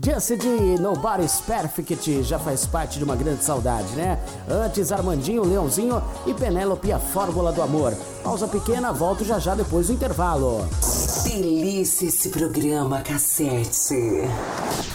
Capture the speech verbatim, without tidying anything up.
Just de Nobody's Perfect já faz parte de uma grande saudade, né? Antes, Armandinho, Leãozinho e Penélope, a Fórmula do Amor. Pausa pequena, volto já já depois do intervalo. Delícia esse programa, Cassete.